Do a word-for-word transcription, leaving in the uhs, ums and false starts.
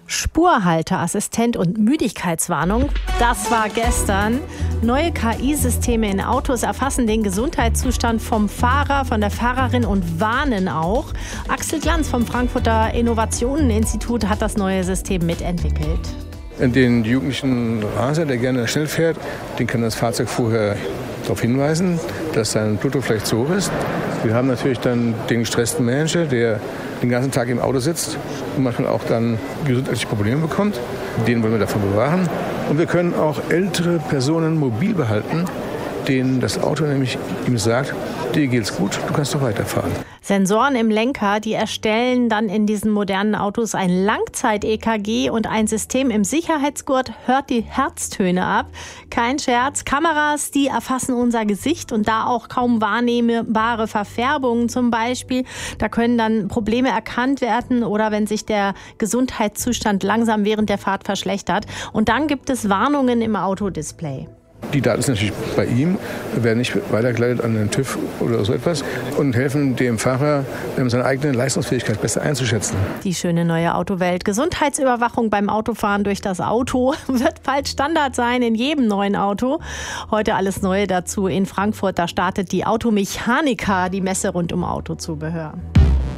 Spurhalteassistent und Müdigkeitswarnung, das war gestern. Neue K I-Systeme in Autos erfassen den Gesundheitszustand vom Fahrer, von der Fahrerin und warnen auch. Axel Glanz vom Frankfurter Innovationeninstitut hat das neue System mitentwickelt. Den jugendlichen Raser, der gerne schnell fährt, den kann das Fahrzeug vorher darauf hinweisen, dass sein Blutdruck vielleicht zu hoch ist. Wir haben natürlich dann den gestressten Manager, der den ganzen Tag im Auto sitzt und manchmal auch dann gesundheitliche Probleme bekommt. Den wollen wir davon bewahren. Und wir können auch ältere Personen mobil behalten, denen das Auto nämlich ihm sagt, dir geht's gut, du kannst doch weiterfahren. Sensoren im Lenker, die erstellen dann in diesen modernen Autos ein Langzeit-E K G und ein System im Sicherheitsgurt hört die Herztöne ab. Kein Scherz, Kameras, die erfassen unser Gesicht und da auch kaum wahrnehmbare Verfärbungen zum Beispiel. Da können dann Probleme erkannt werden oder wenn sich der Gesundheitszustand langsam während der Fahrt verschlechtert. Und dann gibt es Warnungen im Autodisplay. Die Daten sind natürlich bei ihm, werden nicht weitergeleitet an den TÜV oder so etwas und helfen dem Fahrer, seine eigene Leistungsfähigkeit besser einzuschätzen. Die schöne neue Autowelt. Gesundheitsüberwachung beim Autofahren durch das Auto wird bald Standard sein in jedem neuen Auto. Heute alles Neue dazu in Frankfurt. Da startet die Automechanika, die Messe rund um Autozubehör.